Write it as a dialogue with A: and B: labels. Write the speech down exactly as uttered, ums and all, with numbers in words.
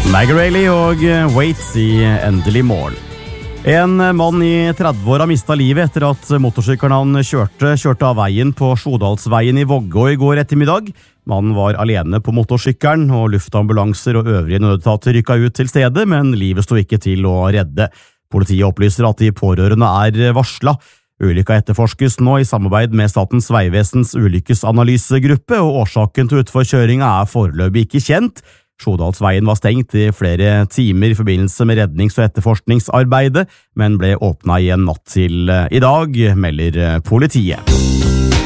A: Maggie Reilly og Waits i Endelig mål. En mann i tretti år har mistet livet etter at motorsykkelen han kjørte, kjørte av veien på Sjodalsveien i Vågå i går ettermiddag. Mannen var alene på motorsykkelen, og luftambulanser og øvrige nødetater rykket ut til stedet, men livet sto ikke til å redde. Politiet opplyser at de pårørende er varslet. Ulykka etterforskes nå i samarbeid med Statens vegvesens ulykkesanalysegruppe, og årsaken til utforkjøringa er foreløpig ikke kjent. Sjodalsveien var stengt i flere timer i forbindelse med rednings- og etterforskningsarbeidet, men ble åpnet igjen natt til i dag, melder politiet.